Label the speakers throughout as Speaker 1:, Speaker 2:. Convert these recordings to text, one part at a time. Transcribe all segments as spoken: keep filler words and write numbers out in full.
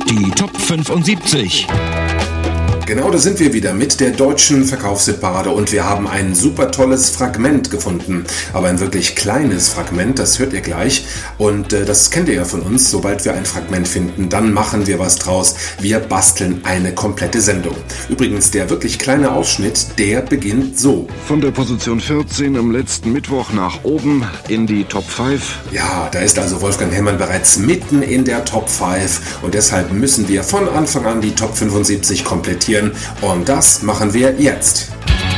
Speaker 1: Die Top fünfundsiebzig.
Speaker 2: Genau, da sind wir wieder mit der deutschen Verkaufshitparade und wir haben ein super tolles Fragment gefunden. Aber ein wirklich kleines Fragment, das hört ihr gleich. Und äh, das kennt ihr ja von uns. Sobald wir ein Fragment finden, dann machen wir was draus. Wir basteln eine komplette Sendung. Übrigens, der wirklich kleine Ausschnitt, der beginnt so.
Speaker 3: Von der Position vierzehn am letzten Mittwoch nach oben in die Top fünf.
Speaker 2: Ja, da ist also Wolfgang Hellmann bereits mitten in der Top fünf und deshalb müssen wir von Anfang an die Top fünfundsiebzig komplettieren. Und das machen wir jetzt.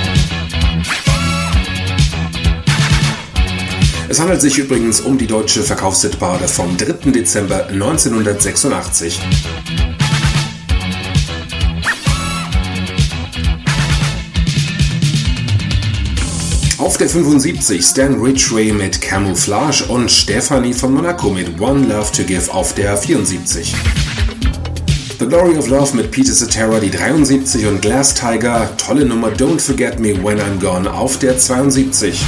Speaker 2: Es handelt sich übrigens um die deutsche Verkaufshitparade vom dritten Dezember neunzehnhundertsechsundachtzig. Auf der fünfundsiebzig Stan Ridgway mit Camouflage und Stefanie von Monaco mit One Love to Give auf der vierundsiebzig. The Glory of Love mit Peter Cetera, die dreiundsiebzig und Glass Tiger, tolle Nummer Don't Forget Me When I'm Gone auf der zweiundsiebzig.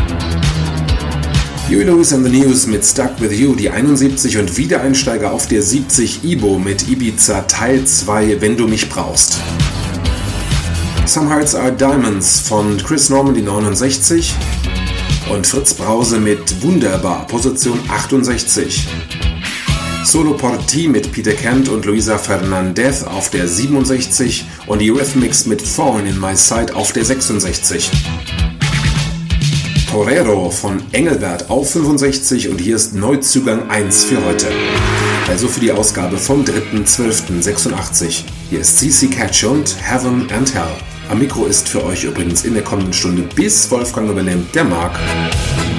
Speaker 2: Huey Lewis and the News mit Stuck With You, die einundsiebzig und Wiedereinsteiger auf der siebzig, Ibo mit Ibiza Teil zwei, Wenn du mich brauchst. Some Hearts Are Diamonds von Chris Norman, die neunundsechzig und Fritz Brause mit Wunderbar, Position achtundsechzig. Solo Porti mit Peter Kent und Luisa Fernandez auf der siebenundsechzig und die Eurythmics mit Thorn in My Side auf der sechsundsechzig. Torero von Engelbert auf fünfundsechzig und hier ist Neuzugang eins für heute. Also für die Ausgabe vom dritten zwölften sechsundachtzig. Hier ist C C Catch und Heaven and Hell. Am Mikro ist für euch übrigens in der kommenden Stunde, bis Wolfgang übernimmt, der Marc.